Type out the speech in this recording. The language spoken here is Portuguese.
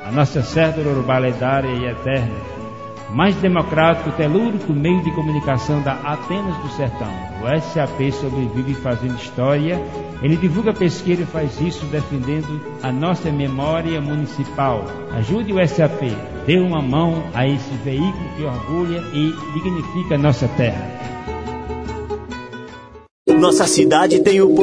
a nossa cédula urbanedária e eterna, mais democrático, telúrico meio de comunicação da Atenas do Sertão. O SAP sobrevive fazendo história. Ele divulga pesquisa e faz isso defendendo a nossa memória municipal. Ajude o SAP, dê uma mão a esse veículo que orgulha e dignifica a nossa terra. Nossa cidade tem o